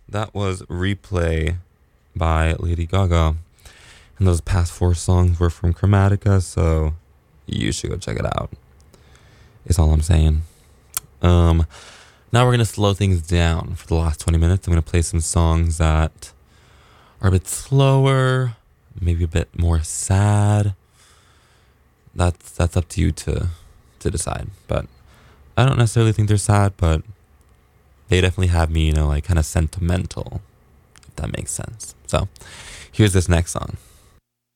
That was Replay by Lady Gaga. And those past four songs were from Chromatica, so you should go check it out. Is all I'm saying. Now we're going to slow things down for the last 20 minutes. I'm going to play some songs that are a bit slower, maybe a bit more sad. That's up to you to decide. But I don't necessarily think they're sad, but they definitely have me, like kind of sentimental, if that makes sense. So here's this next song.